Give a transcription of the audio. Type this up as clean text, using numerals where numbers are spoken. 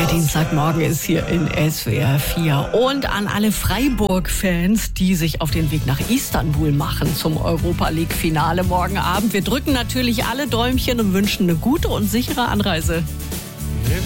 Dienstagmorgen ist hier in SWR 4. Und an alle Freiburg-Fans, die sich auf den Weg nach Istanbul machen zum Europa-League-Finale morgen Abend. Wir drücken natürlich alle Däumchen und wünschen eine gute und sichere Anreise.